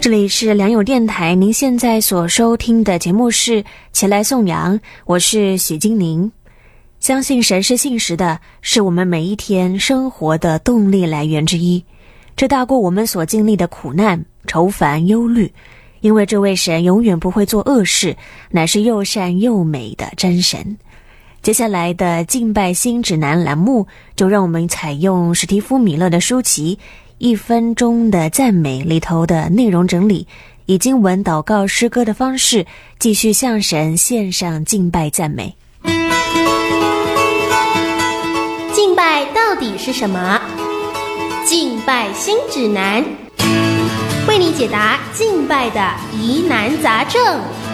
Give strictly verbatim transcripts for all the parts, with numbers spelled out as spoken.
这里是良友电台，您现在所收听的节目是前来颂扬，我是许金玲。相信神是信实的，是我们每一天生活的动力来源之一，这大过我们所经历的苦难、愁烦、忧虑，因为这位神永远不会做恶事，乃是又善又美的真神。接下来的敬拜新指南栏目，就让我们采用史蒂夫·米勒的书籍一分钟的赞美里头的内容整理，以经文祷告诗歌的方式，继续向神献上敬拜赞美。 敬拜到底是什么？敬拜新指南，为你解答敬拜的疑难杂症。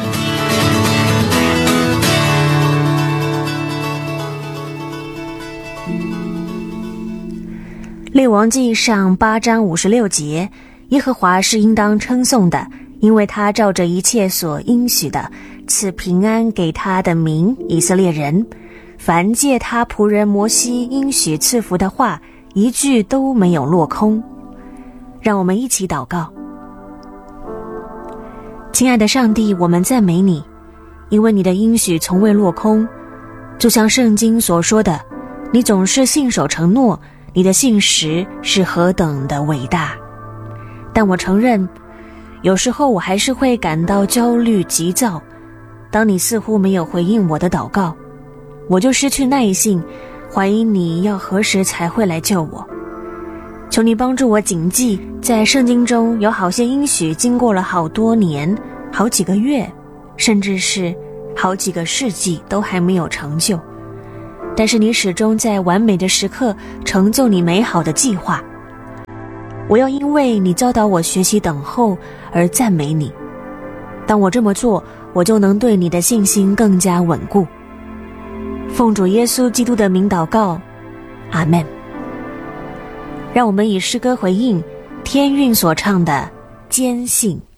列王记上八章五十六节，耶和华是应当称颂的，因为他照着一切所应许的，赐平安给他的民以色列人。凡借他仆人摩西应许赐福的话，一句都没有落空。让我们一起祷告。亲爱的上帝，我们赞美你，因为你的应许从未落空，就像圣经所说的，你总是信守承诺，你的信实是何等的伟大。但我承认，有时候我还是会感到焦虑急躁，当你似乎没有回应我的祷告，我就失去耐性，怀疑你要何时才会来救我。求你帮助我谨记，在圣经中有好些应许经过了好多年、好几个月，甚至是好几个世纪都还没有成就，但是你始终在完美的时刻成就你美好的计划。我要因为你教导我学习等候而赞美你，当我这么做，我就能对你的信心更加稳固。奉主耶稣基督的名祷告，阿们。让我们以诗歌回应天韵所唱的坚信。